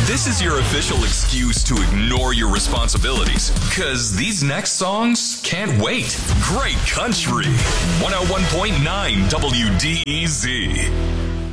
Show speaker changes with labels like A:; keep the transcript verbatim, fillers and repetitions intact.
A: This is your official excuse to ignore your responsibilities, because these next songs can't wait. Great country. one oh one point nine W D E Z.